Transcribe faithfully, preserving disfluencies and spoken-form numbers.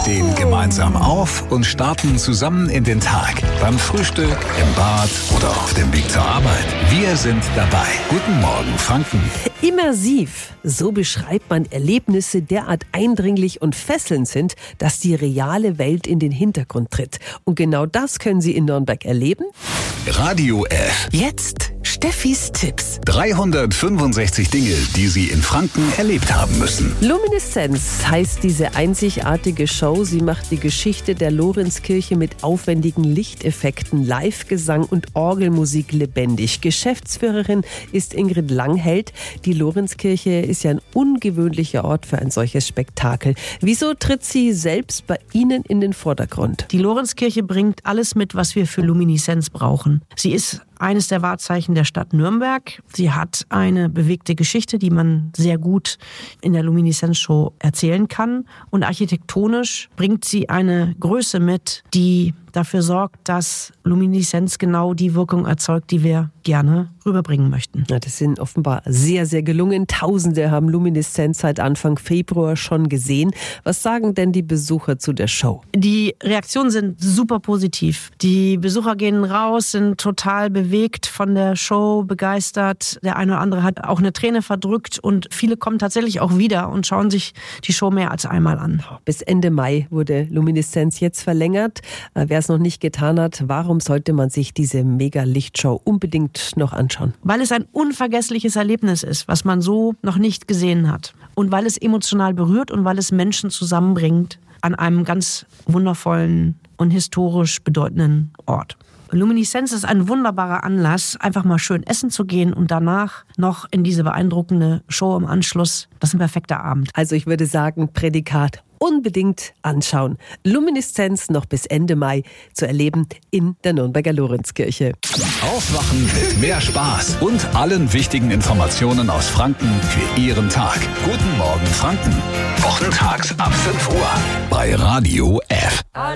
stehen gemeinsam auf und starten zusammen in den Tag. Beim Frühstück, im Bad oder auf dem Weg zur Arbeit. Wir sind dabei. Guten Morgen, Franken. Immersiv, so beschreibt man Erlebnisse derart eindringlich und fesselnd sind, dass die reale Welt in den Hintergrund tritt. Und genau das können Sie in Nürnberg erleben. Radio F. Jetzt Steffis Tipps. dreihundertfünfundsechzig Dinge, die Sie in Franken erlebt haben müssen. Lumineszenz heißt diese einzigartige Show. Sie macht die Geschichte der Lorenzkirche mit aufwendigen Lichteffekten, Live-Gesang und Orgelmusik lebendig. Geschäftsführerin ist Ingrid Langheld. Die Lorenzkirche ist ja ein ungewöhnlicher Ort für ein solches Spektakel. Wieso tritt sie selbst bei Ihnen in den Vordergrund? Die Lorenzkirche bringt alles mit, was wir für Lumineszenz brauchen. Sie ist eines der Wahrzeichen der Stadt Nürnberg. Sie hat eine bewegte Geschichte, die man sehr gut in der Lumineszenz-Show erzählen kann. Und architektonisch bringt sie eine Größe mit, die dafür sorgt, dass Lumineszenz genau die Wirkung erzeugt, die wir gerne rüberbringen möchten. Ja, das sind offenbar sehr, sehr gelungen. Tausende haben Lumineszenz seit Anfang Februar schon gesehen. Was sagen denn die Besucher zu der Show? Die Reaktionen sind super positiv. Die Besucher gehen raus, sind total bewegt von der Show, begeistert. Der eine oder andere hat auch eine Träne verdrückt und viele kommen tatsächlich auch wieder und schauen sich die Show mehr als einmal an. Bis Ende Mai wurde Lumineszenz jetzt verlängert. Wer es noch nicht getan hat, warum sollte man sich diese Mega-Lichtshow unbedingt noch anschauen? Weil es ein unvergessliches Erlebnis ist, was man so noch nicht gesehen hat. Und weil es emotional berührt und weil es Menschen zusammenbringt an einem ganz wundervollen und historisch bedeutenden Ort. Lumineszenz ist ein wunderbarer Anlass, einfach mal schön essen zu gehen und danach noch in diese beeindruckende Show im Anschluss. Das ist ein perfekter Abend. Also ich würde sagen, Prädikat unbedingt anschauen. Lumineszenz noch bis Ende Mai zu erleben in der Nürnberger Lorenzkirche. Aufwachen mit mehr Spaß und allen wichtigen Informationen aus Franken für Ihren Tag. Guten Morgen, Franken. Wochentags ab fünf Uhr bei Radio F.